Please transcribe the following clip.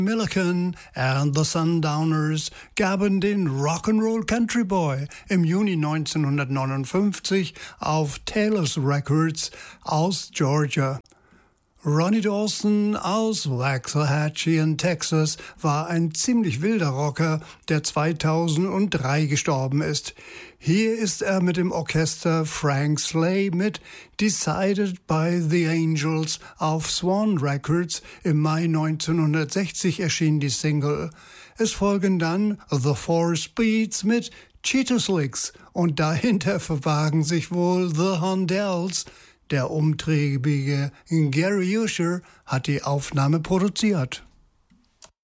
Milliken and the Sundowners gaben den Rock'n'Roll Country Boy im Juni 1959 auf Taylor's Records aus Georgia. Ronnie Dawson aus Waxahachie in Texas war ein ziemlich wilder Rocker, der 2003 gestorben ist. Hier ist er mit dem Orchester Frank Slay mit Decided by the Angels auf Swan Records. Im Mai 1960 erschien die Single. Es folgen dann The Four Speeds mit Cheetah Licks und dahinter verbargen sich wohl The Hondells. Der umtriebige Gary Usher hat die Aufnahme produziert.